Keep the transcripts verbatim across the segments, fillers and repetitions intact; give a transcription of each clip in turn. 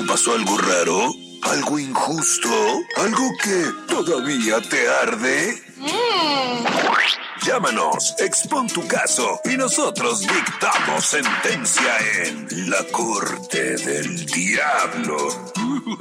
pasó algo raro? ¿Algo injusto? ¿Algo que todavía te arde? Mm. Llámanos, expon tu caso y nosotros dictamos sentencia en La Corte del Diablo.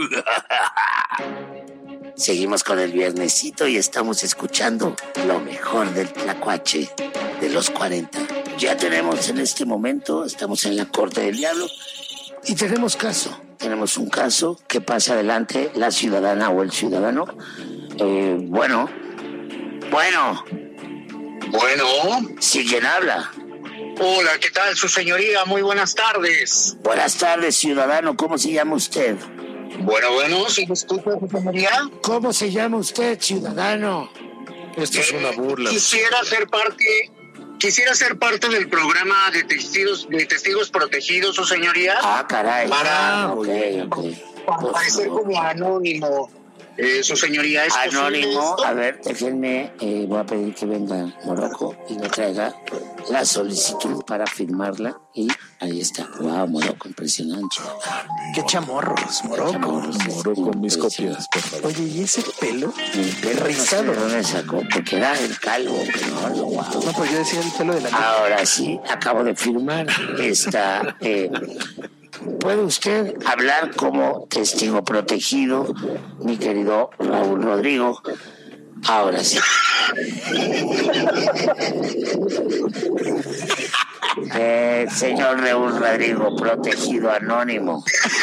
Seguimos con el viernesito y estamos escuchando lo mejor del tlacuache de los cuarenta. Ya tenemos en este momento, estamos en la Corte del Diablo y tenemos caso. Tenemos un caso que pasa adelante la ciudadana o el ciudadano. Eh, bueno, bueno. Bueno. ¿Sí quién habla? Hola, ¿qué tal, su señoría? Muy buenas tardes. Buenas tardes, ciudadano. ¿Cómo se llama usted? Bueno, bueno, ¿sí me escucha, su señoría? ¿Cómo se llama usted, ciudadano? Esto eh, es una burla. Quisiera ser parte... Quisiera ser parte del programa de testigos de testigos protegidos, su señoría. Ah, caray. Para, ah, okay, okay. para parecer como anónimo, eh, su señoría. ¿Es anónimo, a ver, déjenme, eh, voy a pedir que venga Morocco y me traiga la solicitud para firmarla y ahí está. Wow, Morocco, impresionante. Qué chamorros, Morocco. Chamorros, Morocco, mis copias, por favor. Oye, ¿y ese pelo? El pelo rizado. No sé de dónde sacó, porque era el calvo, pero no, wow. No, pues yo decía el pelo de la... Ahora sí, acabo de firmar esta... Eh, ¿Puede usted hablar como testigo protegido, mi querido Raúl Rodrigo? Ahora sí. Eh, señor Raúl Rodrigo, protegido anónimo.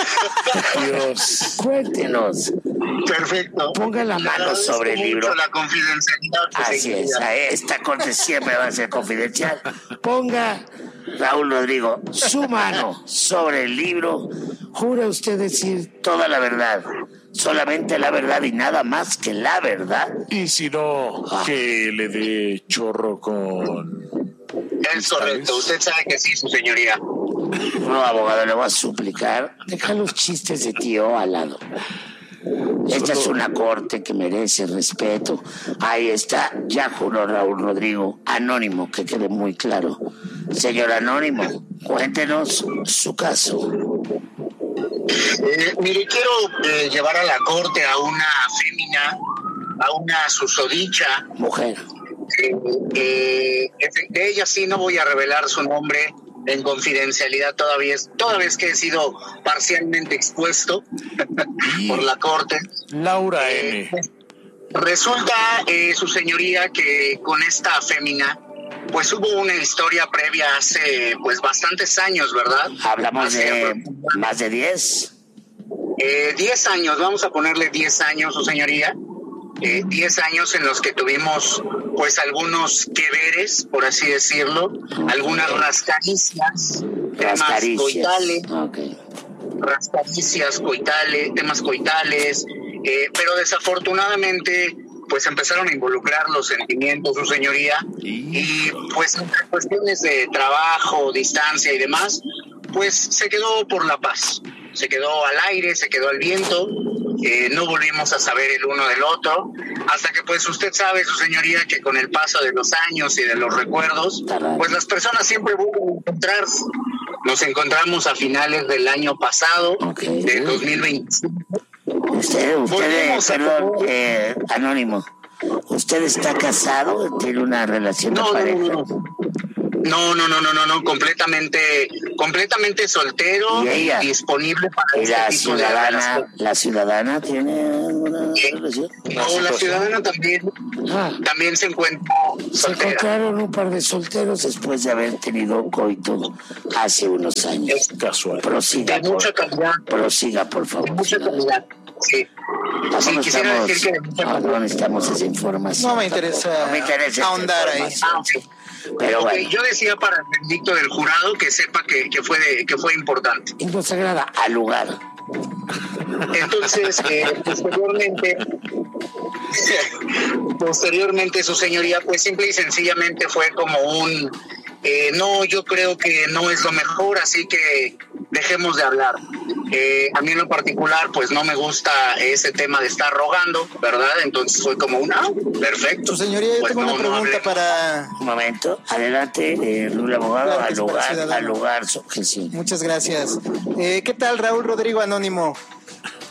Dios, cuéntenos. Perfecto. Ponga la mano sobre el libro. La confidencialidad. Así es, esta corte siempre va a ser confidencial. Ponga, Raúl Rodrigo, su mano sobre el libro. ¿Jura usted decir toda la verdad? Solamente la verdad y nada más que la verdad. Y si no, ah. que le dé chorro con... Es correcto, usted sabe que sí, su señoría. No, abogado, le voy a suplicar. Deja los chistes de tío al lado. Esta es una corte que merece respeto. Ahí está, ya juró Raúl Rodrigo, anónimo, que quede muy claro. Señor Anónimo, cuéntenos su caso. Eh, mire, quiero eh, llevar a la corte a una fémina, a una susodicha. Mujer. Eh, eh, de ella sí no voy a revelar su nombre en confidencialidad todavía, toda vez que he sido parcialmente expuesto por la corte. Laura eh, M. Resulta, eh, su señoría, que con esta fémina pues hubo una historia previa hace pues bastantes años, ¿verdad? Hablamos hace, de más de diez. Eh, diez años, vamos a ponerle diez años, su señoría. Eh, diez años en los que tuvimos pues algunos que veres, por así decirlo, algunas rascaricias, temas coitales, okay. rascaricias, coitales, temas coitales, eh, pero desafortunadamente pues empezaron a involucrar los sentimientos, su señoría, y pues en cuestiones de trabajo, distancia y demás, pues se quedó por la paz, se quedó al aire, se quedó al viento. Eh, no volvimos a saber el uno del otro, hasta que pues usted sabe, su señoría, que con el paso de los años y de los recuerdos, pues las personas siempre vuelven a encontrarse. Nos encontramos a finales del año pasado, okay. del dos mil veinticinco. Usted, usted, perdón, eh, anónimo, ¿usted está casado? ¿Tiene una relación de no, pareja? No, no, no. No, no, no, no, no, no, completamente, completamente soltero y, ella, y disponible para ¿y este la tipo ciudadana, de la ciudadana tiene una ¿Eh? relación? No, la ciudadana también, ah, también se encuentra se soltera. encontraron un par de solteros después de haber tenido coito hace unos años. Es casual. Prosiga, de por, mucha calidad. Prosiga, por favor. De mucha calidad, sí. No, sí, quisiera estamos, decir que... no, no necesitamos esa información. No me interesa, no me interesa ahondar ahí. Ah, sí. Pero okay, bueno. Yo decía para el veredicto del jurado que sepa que, que fue de, que fue importante. Y nos agrada al lugar. Entonces, eh, posteriormente, posteriormente su señoría, pues simple y sencillamente fue como un eh, no, yo creo que no es lo mejor, así que dejemos de hablar. Eh, a mí en lo particular, pues no me gusta ese tema de estar rogando, ¿verdad? Entonces fue como una, ah, perfecto. Su señoría, yo pues tengo no, una pregunta no para... Un momento, adelante, eh, el abogado, claro, al lugar, al lugar, su objeción. Muchas gracias. Eh, ¿Qué tal, Raúl Rodrigo Anónimo?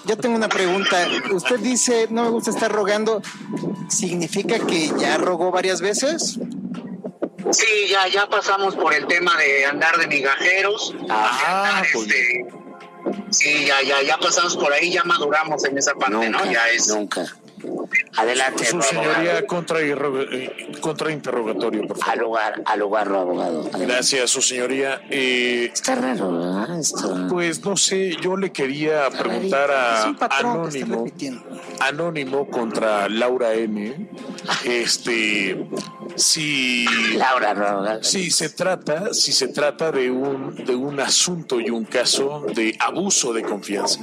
Yo tengo una pregunta. Usted dice, no me gusta estar rogando. ¿Significa que ya rogó varias veces? Sí, ya, ya pasamos por el tema de andar de migajeros. Ah, andar, pues este, sí, ya, ya, ya pasamos por ahí, ya maduramos en esa parte, Nunca, ¿no? Ya es. nunca. Adelante, su abogado. señoría contra, eh, contra interrogatorio, por Al favor. lugar, al lugar, abogado. Adelante. Gracias, su señoría. Eh, Está raro, ¿verdad? Esto... pues no sé, yo le quería preguntar Es a un patrón que está Anónimo, repitiendo. Anónimo contra Laura N. Este, si Laura, no, abogado. si se trata, si se trata de un de un asunto y un caso de abuso de confianza.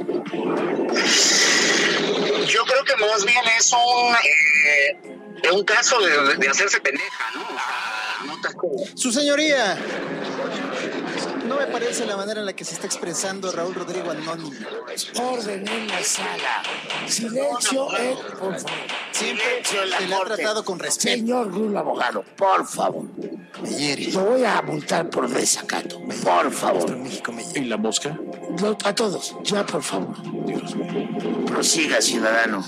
Yo creo que más bien es un, eh, un caso de, de hacerse pendeja, ¿no? O sea, no te... Su señoría, no me parece la manera en la que se está expresando Raúl Rodrigo Anónimo. Orden en la sala. Silencio, eh, por favor. Siempre Silencio en la se le ha corte. tratado con respeto. Señor Rulo, abogado, por favor. Me hiere. Lo voy a multar por desacato. Por favor. Nuestro México me hiere. ¿Y la mosca? Lo- a todos, ya, por favor. Dios mío. Prosiga, ciudadano.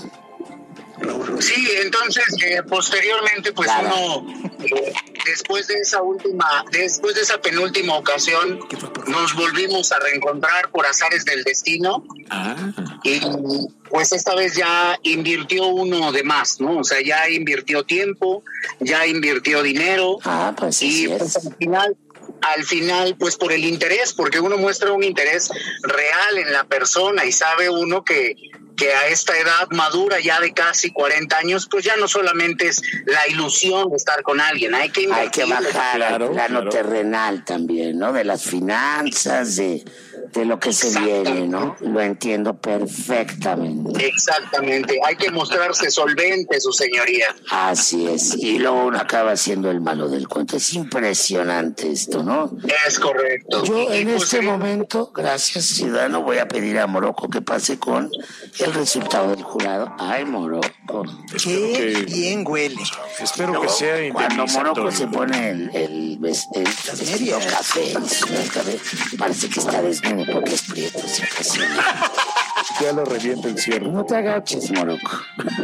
Sí, entonces eh, posteriormente pues Claro. uno eh, después de esa última, después de esa penúltima ocasión nos volvimos a reencontrar por azares del destino Ah, y pues esta vez ya invirtió uno de más, ¿no? O sea, ya invirtió tiempo, ya invirtió dinero Ah, pues y así pues es. al final al final pues por el interés, porque uno muestra un interés real en la persona y sabe uno que que a esta edad madura ya de casi cuarenta años, pues ya no solamente es la ilusión de estar con alguien, hay que Hay que invertir. bajar Claro, al plano claro. terrenal también, ¿no? De las finanzas, de, de lo que se viene, ¿no? Lo entiendo perfectamente. Exactamente, hay que mostrarse solvente, su señoría. Así es. Y luego uno acaba siendo el malo del cuento. Es impresionante esto, ¿no? Es correcto. Yo Y, en pues, este sí, momento, gracias ciudadano, voy a pedir a Morocco que pase con el resultado del jurado. Ay, Morocco. espero Qué que bien huele. espero que Luego, sea cuando Morocco indemnizatorio. se pone el, el, ves- el vestido medias. café, el café, parece que está desnudo porque es prieto, es impresionante. Ya le revienta el cierre. No te agaches, Morocco.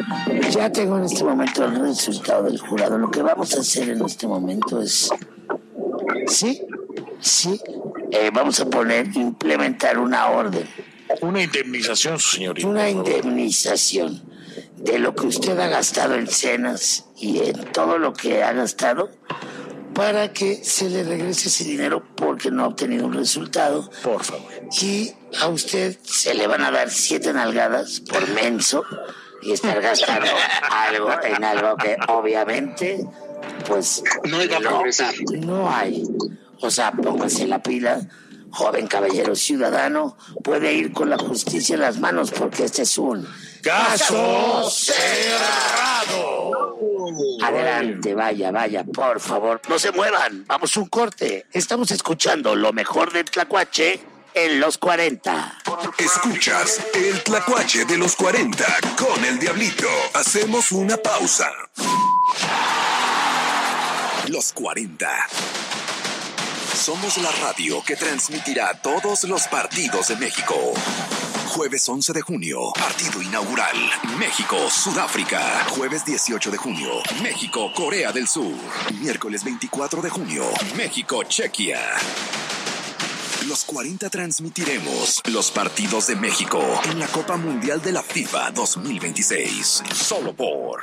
Ya tengo en este momento el resultado del jurado. Lo que vamos a hacer en este momento es... Sí, sí. Eh, vamos a poner, implementar una orden, Una indemnización, su señoría. una por favor. indemnización de lo que usted ha gastado en cenas y en todo lo que ha gastado para que se le regrese ese dinero porque no ha obtenido un resultado. Por favor. Y a usted se le van a dar siete nalgadas por menso y estar gastando algo en algo que obviamente pues No iba a progresar. no hay. O sea, póngase la pila, joven caballero ciudadano, puede ir con la justicia en las manos porque este es un ¡Caso cerrado! Adelante, vaya, vaya, por favor, no se muevan, vamos a un corte. Estamos escuchando lo mejor del Tlacuache en los cuarenta. Escuchas el Tlacuache de los cuarenta con el Diablito. Hacemos una pausa. Los cuarenta. Somos la radio que transmitirá todos los partidos de México. Jueves once de junio, partido inaugural. México-Sudáfrica. Jueves dieciocho de junio, México-Corea del Sur. Miércoles veinticuatro de junio, México-Chequia. Los cuarenta transmitiremos los partidos de México en la Copa Mundial de la FIFA dos mil veintiséis. Solo por...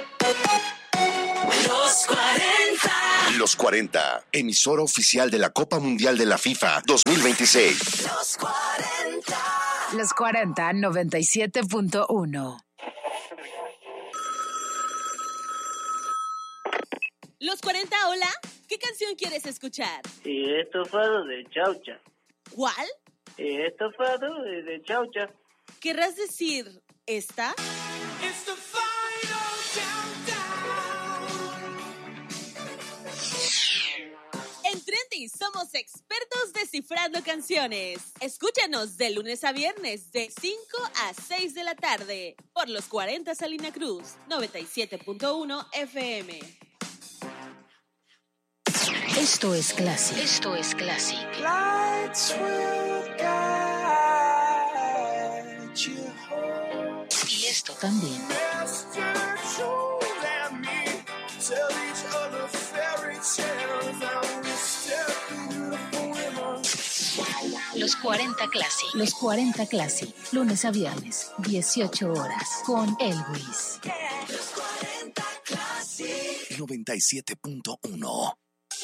Los cuarenta. Los cuarenta, emisora oficial de la Copa Mundial de la FIFA dos mil veintiséis. Los cuarenta. Los cuarenta, noventa y siete punto uno. Los cuarenta, hola. ¿Qué canción quieres escuchar? Y estofado de chaucha. ¿Cuál? Y estofado de, de chaucha. ¿Querrás decir esta? En Trendy somos expertos descifrando canciones. Escúchanos de lunes a viernes de cinco a seis de la tarde por los cuarenta Salina Cruz, noventa y siete punto uno F M. Esto es Classic. Esto es Classic. Lights will guide you. esto también. Los cuarenta Classic. Los cuarenta Classic. Lunes a viernes, dieciocho horas. Con Elvis. Los cuarenta Classic. noventa y siete punto uno.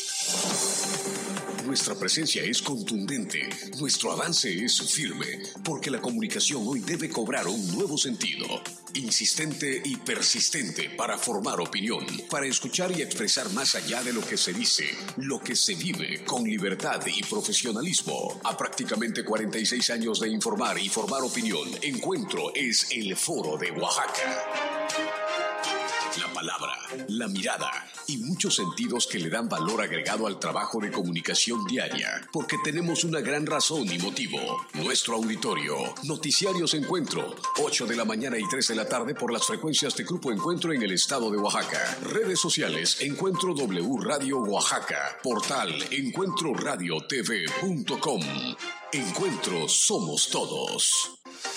Nuestra presencia es contundente, nuestro avance es firme, porque la comunicación hoy debe cobrar un nuevo sentido, insistente y persistente para formar opinión, para escuchar y expresar más allá de lo que se dice, lo que se vive con libertad y profesionalismo. A prácticamente cuarenta y seis años de informar y formar opinión, Encuentro es el Foro de Oaxaca. La palabra, la mirada y muchos sentidos que le dan valor agregado al trabajo de comunicación diaria, porque tenemos una gran razón y motivo. Nuestro auditorio, Noticiarios Encuentro, ocho de la mañana y tres de la tarde por las frecuencias de Grupo Encuentro en el estado de Oaxaca. Redes sociales, Encuentro W Radio Oaxaca, portal encuentro radio t v punto com. Encuentro somos todos.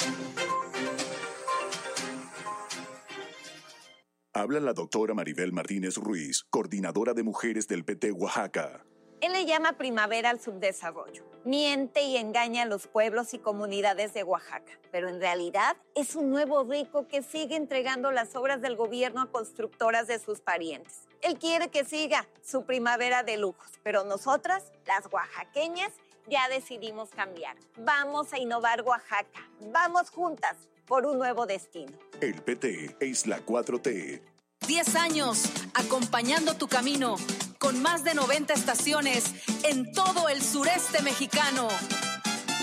Habla la doctora Maribel Martínez Ruiz, coordinadora de mujeres del P T Oaxaca. Él le llama primavera al subdesarrollo. Miente y engaña a los pueblos y comunidades de Oaxaca. Pero en realidad es un nuevo rico que sigue entregando las obras del gobierno a constructoras de sus parientes. Él quiere que siga su primavera de lujos, pero nosotras, las oaxaqueñas, ya decidimos cambiar. Vamos a innovar Oaxaca. Vamos juntas por un nuevo destino. El P T es la cuatro T. Diez años acompañando tu camino, con más de noventa estaciones en todo el sureste mexicano.